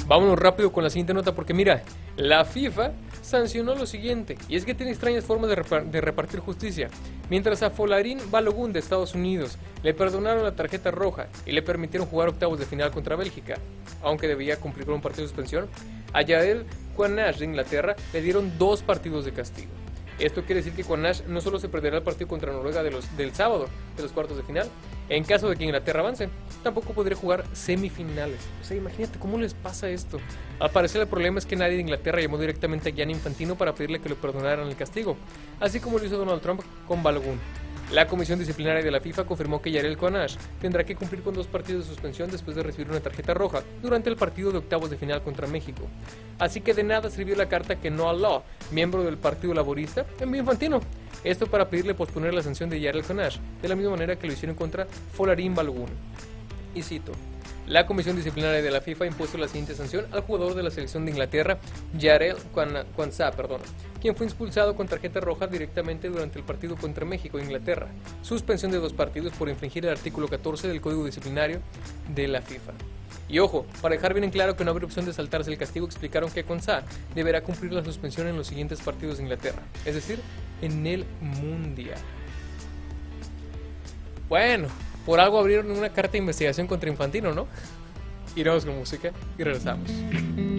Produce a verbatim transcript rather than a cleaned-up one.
Vámonos rápido con la siguiente nota porque mira, la FIFA sancionó lo siguiente, y es que tiene extrañas formas de, repar de repartir justicia. Mientras a Folarin Balogun de Estados Unidos le perdonaron la tarjeta roja y le permitieron jugar octavos de final contra Bélgica, aunque debía cumplir con un partido de suspensión, a Yael Quanash de Inglaterra le dieron dos partidos de castigo. Esto quiere decir que Quanash no solo se perderá el partido contra Noruega de los, del sábado, de los cuartos de final, en caso de que Inglaterra avance, tampoco podría jugar semifinales. O sea, imagínate cómo les pasa esto. Al parecer el problema es que nadie de Inglaterra llamó directamente a Gianni Infantino para pedirle que le perdonaran el castigo, así como lo hizo Donald Trump con Balogun. La comisión disciplinaria de la FIFA confirmó que Yarel Quanash tendrá que cumplir con dos partidos de suspensión después de recibir una tarjeta roja durante el partido de octavos de final contra México. Así que de nada sirvió la carta que Noah Law, miembro del Partido Laborista, envió a Infantino. Esto para pedirle posponer la sanción de Yarel Quanash, de la misma manera que lo hicieron contra Folarin Balogun. Y cito: la comisión disciplinaria de la FIFA impuso la siguiente sanción al jugador de la selección de Inglaterra, Yarel Quansah, perdón, quien fue expulsado con tarjeta roja directamente durante el partido contra México e Inglaterra. Suspensión de dos partidos por infringir el artículo catorce del Código Disciplinario de la FIFA. Y ojo, para dejar bien en claro que no habrá opción de saltarse el castigo, explicaron que Quansah deberá cumplir la suspensión en los siguientes partidos de Inglaterra, es decir, en el Mundial. Bueno, por algo abrieron una carta de investigación contra Infantino, ¿no? Iremos con música y regresamos.